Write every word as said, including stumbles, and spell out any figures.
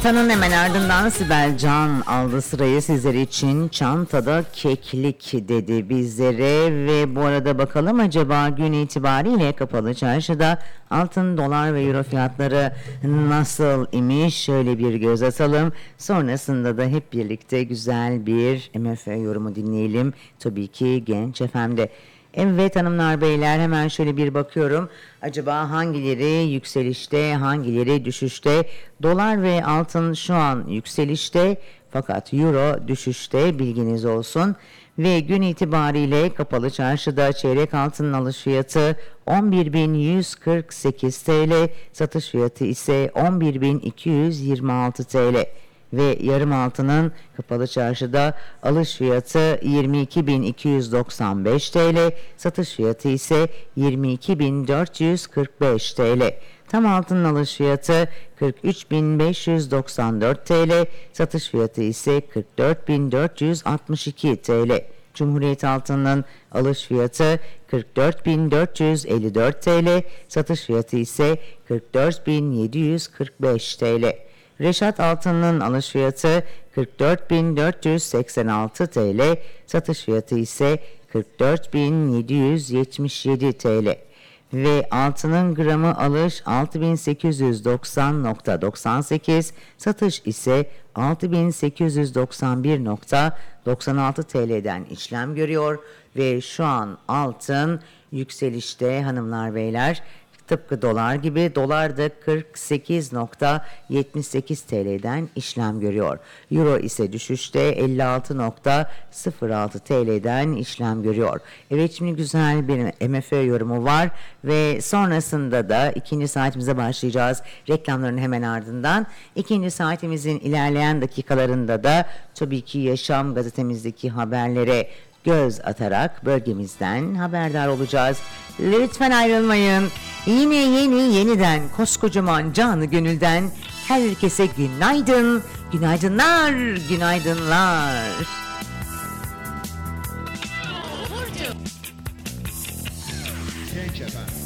Tanın hemen ardından Sibel Can aldı sırayı sizler için. Çantada keklik dedi bizlere ve bu arada bakalım acaba gün itibariyle kapalı çarşıda altın, dolar ve euro fiyatları nasıl imiş? Şöyle bir göz atalım. Sonrasında da hep birlikte güzel bir M F yorumu dinleyelim. Tabii ki Genç F M'de. Evet hanımlar beyler, hemen şöyle bir bakıyorum. Acaba hangileri yükselişte, hangileri düşüşte? Dolar ve altın şu an yükselişte fakat euro düşüşte, bilginiz olsun. Ve gün itibariyle kapalı çarşıda çeyrek altının alış fiyatı on bir bin yüz kırk sekiz T L, satış fiyatı ise on bir bin iki yüz yirmi altı T L. Ve yarım altının kapalı çarşıda alış fiyatı yirmi iki bin iki yüz doksan beş T L, satış fiyatı ise yirmi iki bin dört yüz kırk beş T L. Tam altının alış fiyatı kırk üç bin beş yüz doksan dört T L, satış fiyatı ise kırk dört bin dört yüz altmış iki T L. Cumhuriyet altının alış fiyatı kırk dört bin dört yüz elli dört T L, satış fiyatı ise kırk dört bin yedi yüz kırk beş T L. Reşat altının alış fiyatı kırk dört bin dört yüz seksen altı T L, satış fiyatı ise kırk dört bin yedi yüz yetmiş yedi T L. Ve altının gramı alış altı bin sekiz yüz doksan virgül doksan sekiz, satış ise altı bin sekiz yüz doksan bir virgül doksan altı T L'den işlem görüyor ve şu an altın yükselişte hanımlar beyler. Tıpkı dolar gibi, dolar da kırk sekiz virgül yetmiş sekiz T L'den işlem görüyor. Euro ise düşüşte elli altı virgül sıfır altı T L'den işlem görüyor. Evet, şimdi güzel bir M F yorumu var ve sonrasında da ikinci saatimize başlayacağız. Reklamların hemen ardından ikinci saatimizin ilerleyen dakikalarında da tabii ki Yaşam gazetemizdeki haberlere göz atarak bölgemizden haberdar olacağız. Lütfen ayrılmayın. Yine yeni yeniden koskocaman canı gönülden herkese günaydın, günaydınlar, günaydınlar. Genç F M.